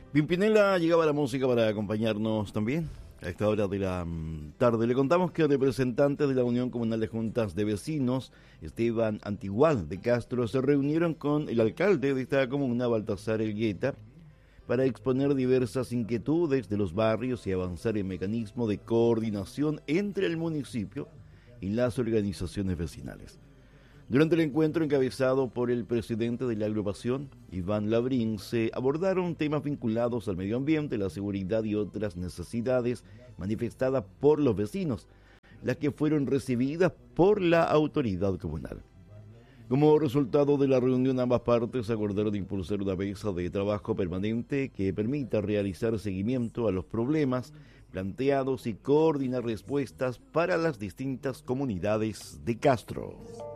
Pimpinela llegaba la música para acompañarnos también. A esta hora de la tarde le contamos que representantes de la Unión Comunal de Juntas de Vecinos, Esteban Antigual de Castro, se reunieron con el alcalde de esta comuna, Baltasar Elgueta, para exponer diversas inquietudes de los barrios y avanzar en mecanismo de coordinación entre el municipio y las organizaciones vecinales. Durante el encuentro encabezado por el presidente de la agrupación, Iván Labrín, se abordaron temas vinculados al medio ambiente, la seguridad y otras necesidades manifestadas por los vecinos, las que fueron recibidas por la autoridad comunal. Como resultado de la reunión, ambas partes acordaron impulsar una mesa de trabajo permanente que permita realizar seguimiento a los problemas planteados y coordinar respuestas para las distintas comunidades de Castro.